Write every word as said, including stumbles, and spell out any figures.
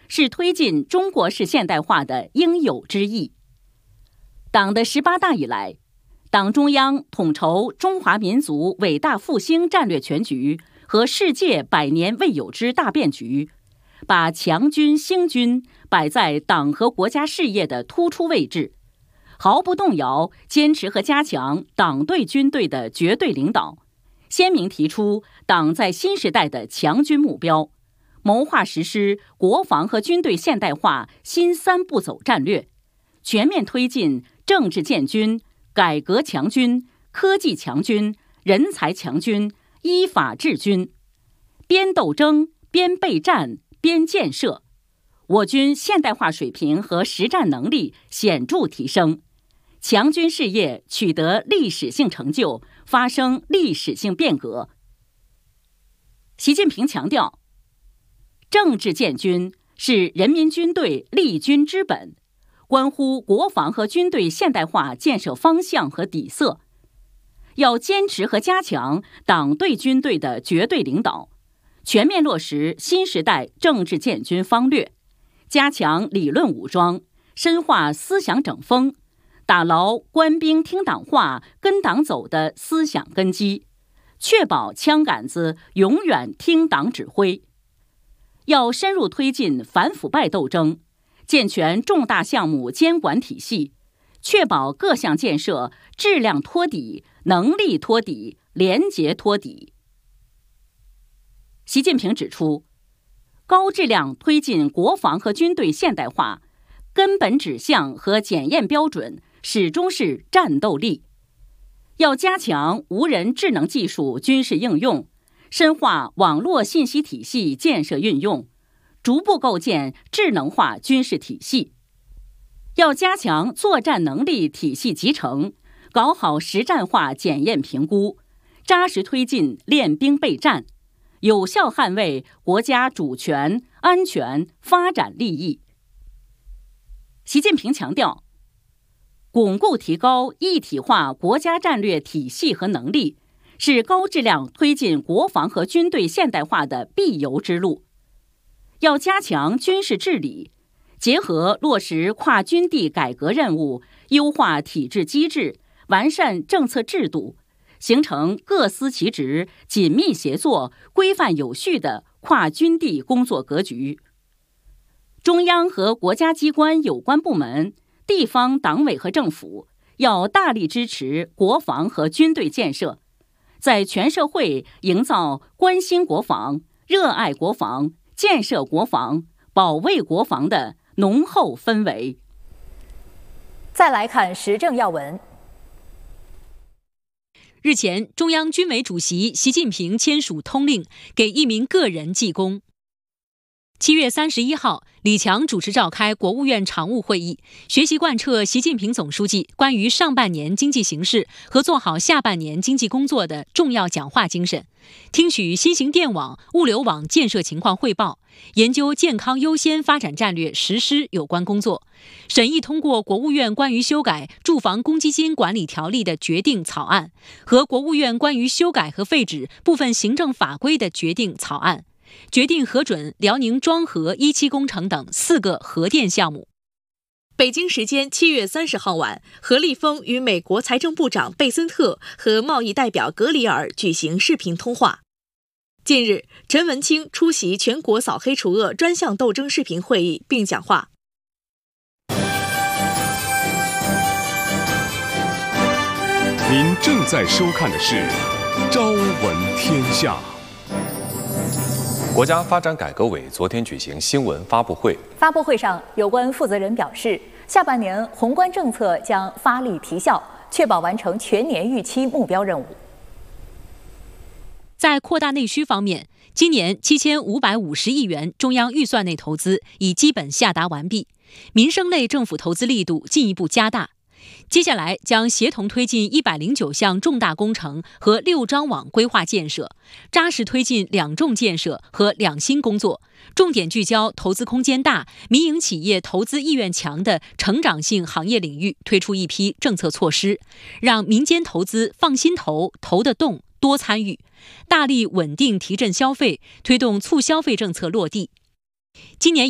是推进中国式现代化的应有之义。党的十八大以来，党中央统筹中华民族伟大复兴战略全局和世界百年未有之大变局，把强军兴军摆在党和国家事业的突出位置，毫不动摇坚持和加强党对军队的绝对领导，鲜明提出党在新时代的强军目标，谋划实施国防和军队现代化新三步走战略，全面推进政治建军、改革强军、科技强军、人才强军、依法治军，边斗争边备战边建设，我军现代化水平和实战能力显著提升，强军事业取得历史性成就，发生历史性变革。习近平强调，政治建军是人民军队立军之本，关乎国防和军队现代化建设方向和底色。要坚持和加强党对军队的绝对领导，全面落实新时代政治建军方略，加强理论武装，深化思想整风，打牢官兵听党话、跟党走的思想根基，确保枪杆子永远听党指挥。要深入推进反腐败斗争，健全重大项目监管体系，确保各项建设质量托底、能力托底、廉洁托底。习近平指出，高质量推进国防和军队现代化，根本指向和检验标准始终是战斗力。要加强无人智能技术军事应用，深化网络信息体系建设运用，逐步构建智能化军事体系。要加强作战能力体系集成，搞好实战化检验评估，扎实推进练兵备战，有效捍卫国家主权、安全、发展利益。习近平强调，巩固提高一体化国家战略体系和能力，是高质量推进国防和军队现代化的必由之路。要加强军事治理，结合落实跨军地改革任务，优化体制机制，完善政策制度，形成各司其职、紧密协作、规范有序的跨军地工作格局。中央和国家机关有关部门、地方党委和政府要大力支持国防和军队建设，在全社会营造关心国防、热爱国防、建设国防、保卫国防的浓厚氛围。 再来看时政要闻。 日前，中央军委主席习近平签署通令，给一名个人记功。七月三十一号，李强主持召开国务院常务会议，学习贯彻习近平总书记关于上半年经济形势和做好下半年经济工作的重要讲话精神，听取新型电网、物流网建设情况汇报，研究健康优先发展战略实施有关工作，审议通过国务院关于修改住房公积金管理条例的决定草案和国务院关于修改和废止部分行政法规的决定草案，决定核准辽宁庄河一期工程等四个核电项目。 北京时间七月三十号晚，何立峰与美国财政部长贝森特和贸易代表格里尔举行视频通话。近日，陈文清出席全国扫黑除恶专项斗争视频会议并讲话。 您正在收看的是《朝闻天下》。 国家发展改革委昨天举行新闻发布会， 发布会上，有关负责人表示，下半年宏观政策将发力提效，确保完成全年预期目标任务。 在扩大内需方面，今年七千五百五十亿元中央预算内投资已基本下达完毕，民生类政府投资力度进一步加大。接下来将协同推进一百零九项重大工程和六张网规划建设，扎实推进两重建设和两新工作，重点聚焦投资空间大、民营企业投资意愿强的成长性行业领域，推出一批政策措施，让民间投资放心投、投得动、多参与，大力稳定提振消费，推动促消费政策落地。今年